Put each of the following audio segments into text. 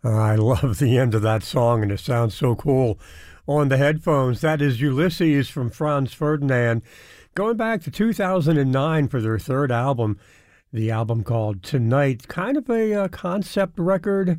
I love the end of that song, and it sounds so cool on the headphones. That is Ulysses from Franz Ferdinand, going back to 2009 for their third album, the album called Tonight. Kind of a concept record,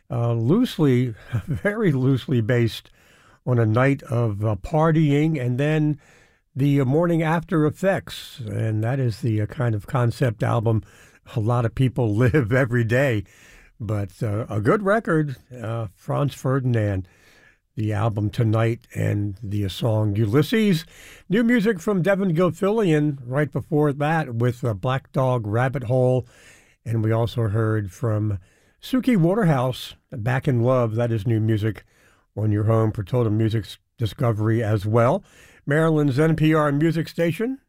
very loosely based on a night of partying and then the morning after effects. And that is the kind of concept album a lot of people live every day. But a good record, Franz Ferdinand, the album Tonight and the song Ulysses. New music from Devin Gilfillian right before that with Black Dog Rabbit Hole. And we also heard from Suki Waterhouse, Back in Love. That is new music on your home for Total Music Discovery as well. Maryland's NPR music station,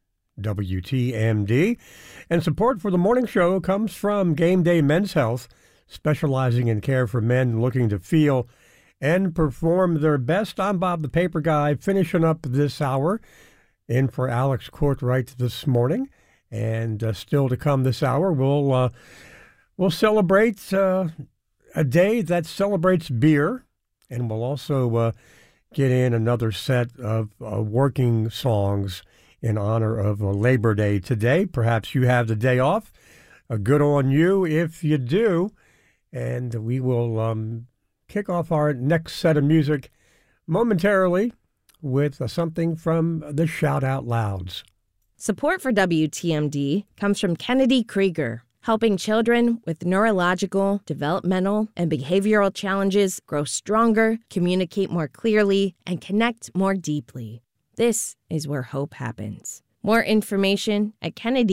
WTMD. And support for the morning show comes from Game Day Men's Health, specializing in care for men looking to feel and perform their best. I'm Bob the Paper Guy, finishing up this hour in for Alex Courtwright this morning. And still to come this hour, we'll celebrate a day that celebrates beer, and we'll also get in another set of working songs in honor of Labor Day today. Perhaps you have the day off. Good on you if you do. And we will kick off our next set of music momentarily with something from the Shout Out Louds. Support for WTMD comes from Kennedy Krieger, helping children with neurological, developmental, and behavioral challenges grow stronger, communicate more clearly, and connect more deeply. This is where hope happens. More information at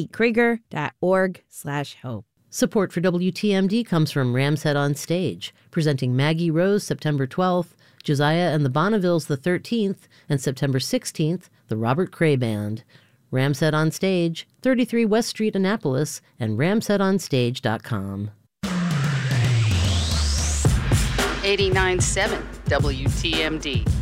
kennedykrieger.org/hope. Support for WTMD comes from Ramshead on Stage, presenting Maggie Rose September 12th, Josiah and the Bonnevilles the 13th, and September 16th, the Robert Cray Band. Ramshead on Stage, 33 West Street, Annapolis, and ramsheadonstage.com. 89.7 WTMD.